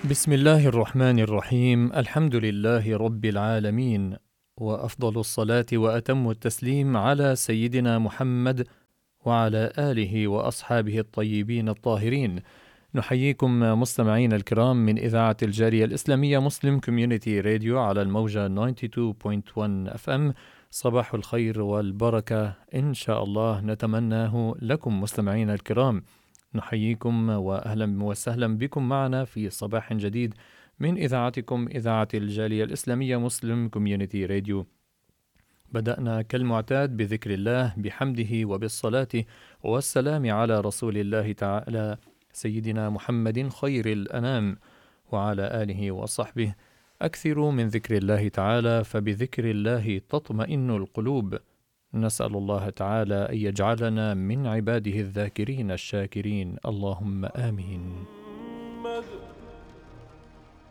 بسم الله الرحمن الرحيم. الحمد لله رب العالمين، وأفضل الصلاة وأتم التسليم على سيدنا محمد وعلى آله وأصحابه الطيبين الطاهرين. نحييكم مستمعين الكرام من إذاعة الجالية الإسلامية مسلم كوميونيتي راديو على الموجة 92.1 FM. صباح الخير والبركة إن شاء الله نتمناه لكم مستمعين الكرام. نحييكم وأهلا وسهلا بكم معنا في صباح جديد من إذاعتكم إذاعة الجالية الإسلامية مسلم كوميونيتي راديو. بدأنا كالمعتاد بذكر الله بحمده وبالصلاة والسلام على رسول الله تعالى سيدنا محمد خير الأنام وعلى آله وصحبه. أكثروا من ذكر الله تعالى فبذكر الله تطمئن القلوب. نسأل الله تعالى أن يجعلنا من عباده الذاكرين الشاكرين، اللهم آمين.